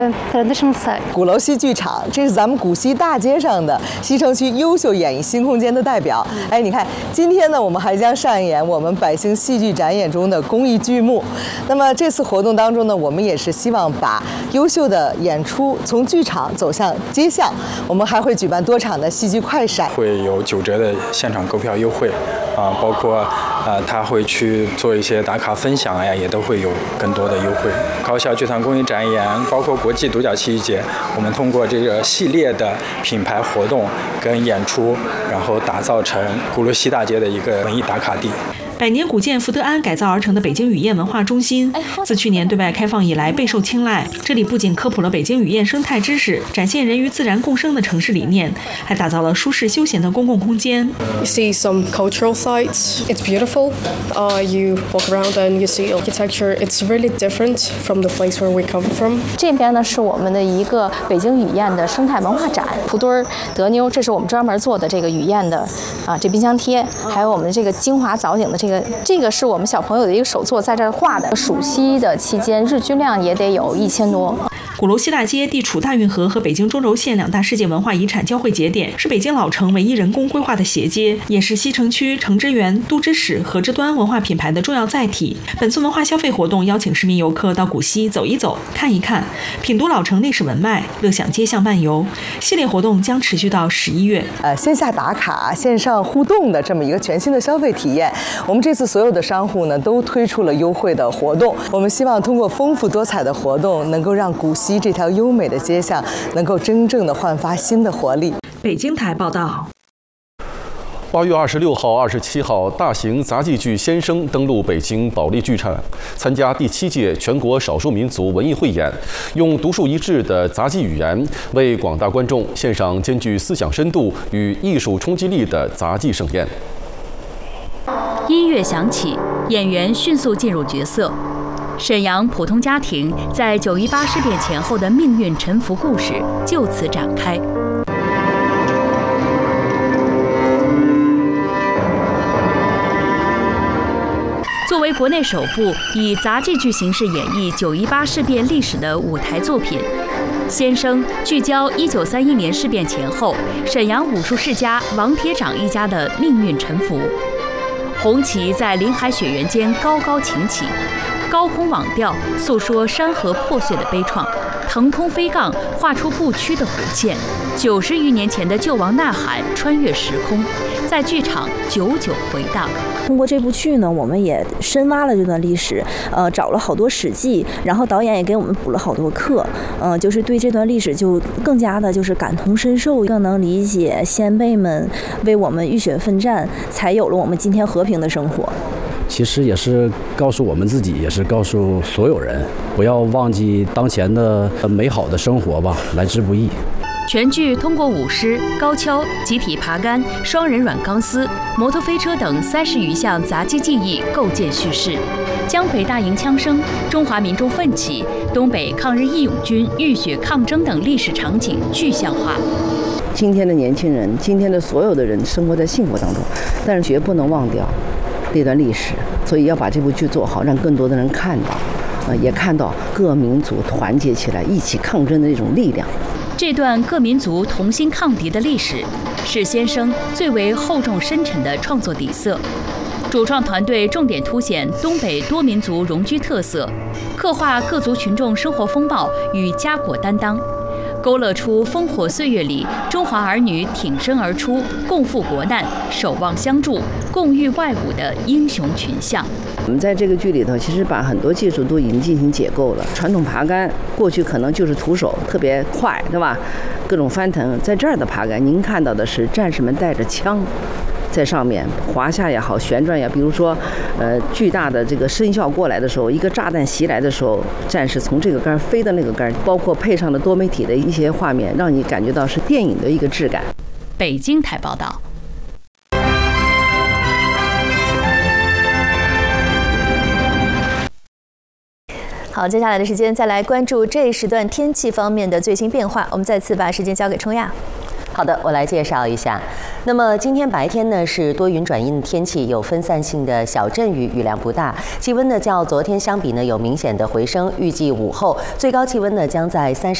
鼓楼西剧场，这是咱们古西大街上的西城区优秀演艺新空间的代表。哎，你看，今天呢，我们还将上演我们百兴戏剧展演中的公益剧目。那么这次活动当中呢，我们也是希望把优秀的演出从剧场走向街巷。我们还会举办多场的戏剧快闪， 会有9折的现场购票优惠啊，包括他会去做一些打卡分享呀，也都会有更多的优惠。高校剧团公益展演，包括国际独角戏剧节，我们通过这个系列的品牌活动跟演出，然后打造成鼓楼西大街的一个文艺打卡地。 百年古建福德安改造而成的北京语燕文化中心，自去年对外开放以来备受青睐。这里不仅科普了北京语燕生态知识，展现人与自然共生的城市理念，还打造了舒适休闲的公共空间。 You see some cultural sites. It's beautiful. You walk around and you see architecture. It's really different from the place where we come from. 这边呢是我们的一个北京语燕的生态文化展，蒲墩德妞，这是我们专门做的这个语燕的这冰箱贴，还有我们的这个精华藻井的这个是我们小朋友的一个手作，在这儿画的。暑期的期间，日均量也得有1000多。 鼓楼西大街地处大运河和北京中轴线2大世界文化遗产交汇节点，是北京老城唯一人工规划的斜街，也是西城区城之园、都之始、河之端文化品牌的重要载体。本次文化消费活动邀请市民游客到古西走一走、看一看，品读老城历史文脉，乐享街巷漫游。系列活动将持续到11月。 线下打卡、线上互动的这么一个全新的消费体验。我们这次所有的商户呢，都推出了优惠的活动。我们希望通过丰富多彩的活动，能够让古西这条优美的街巷能够真正的焕发新的活力。 北京台报道。 8月26号、27号，大型杂技剧《先生》登陆北京保利剧场，参加第7届全国少数民族文艺汇演，用独树一帜的杂技语言，为广大观众献上兼具思想深度与艺术冲击力的杂技盛宴。 音乐响起，演员迅速进入角色。沈阳普通家庭在9·18事变前后的命运沉浮故事就此展开。作为国内首部以杂技剧形式演绎9·18事变历史的舞台作品，《先生》聚焦1931年事变前后沈阳武术世家王铁长一家的命运沉浮。红旗在林海雪原间高高擎起，高空网调诉说山河破碎的悲怆，腾空飞杠画出不屈的弧线。90余年前的救亡呐喊穿越时空，在剧场久久回荡。 通过这部剧呢，我们也深挖了这段历史，找了好多史记，然后导演也给我们补了好多课，就是对这段历史就更加的就是感同身受，更能理解先辈们为我们浴血奋战，才有了我们今天和平的生活。 其实也是告诉我们自己，也是告诉所有人，不要忘记当前的美好的生活吧，来之不易。 全剧通过舞狮、高跷、集体爬杆、双人软钢丝、摩托飞车等30余项杂技技艺构建叙事，将北大营枪声、中华民众奋起、东北抗日义勇军浴血抗争等历史场景具象化。 今天的年轻人，今天的所有的人生活在幸福当中，但是绝不能忘掉那段历史，所以要把这部剧做好，让更多的人看到，也看到各民族团结起来一起抗争的这种力量。 这段各民族同心抗敌的历史，是先生最为厚重深沉的创作底色。主创团队重点凸显东北多民族容居特色，刻画各族群众生活风貌与家国担当，勾勒出烽火岁月里中华儿女挺身而出、共赴国难、守望相助、共御外侮的英雄群像。 我们在这个剧里头，其实把很多技术都已经进行解构了。传统爬杆过去可能就是徒手，特别快，对吧？各种翻腾，在这儿的爬杆，您看到的是战士们带着枪，在上面滑下也好，旋转也好，比如说，巨大的这个声效过来的时候，一个炸弹袭来的时候，战士从这个杆飞到那个杆，包括配上的多媒体的一些画面，让你感觉到是电影的一个质感。 北京台报道。 好，接下来的时间再来关注这一时段天气方面的最新变化。我们再次把时间交给冲亚。 好的，我来介绍一下。那么今天白天呢是多云转阴的天气，有分散性的小阵雨，雨量不大。气温呢较昨天相比呢有明显的回升，预计午后最高气温呢将在30